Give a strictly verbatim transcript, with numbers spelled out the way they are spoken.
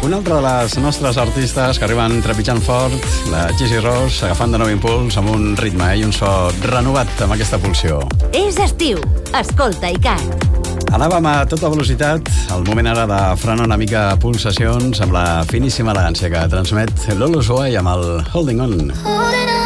Una altra de les nostres artistes que arriben trepitjant fort, la Gigi Ross, agafant de nou impuls amb un ritme i un so renovat amb aquesta pulsió. És estiu. Escolta, iCat. Anàvem a tota velocitat, el moment ara de frenar una mica pulsacions amb la finíssima elegància que transmet Lolo Suai amb el Holding On.